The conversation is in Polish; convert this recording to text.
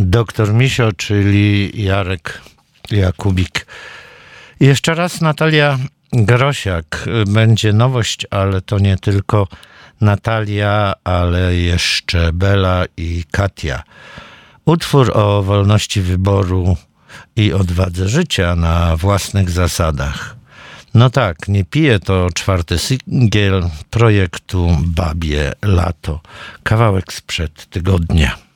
Doktor Misio, czyli Jarek Jakubik. I jeszcze raz Natalia Grosiak. Będzie nowość, ale to nie tylko Natalia, ale jeszcze Bela i Katia. Utwór o wolności wyboru i odwadze życia na własnych zasadach. No tak, Nie piję to 4. singiel projektu Babie Lato. Kawałek sprzed tygodnia.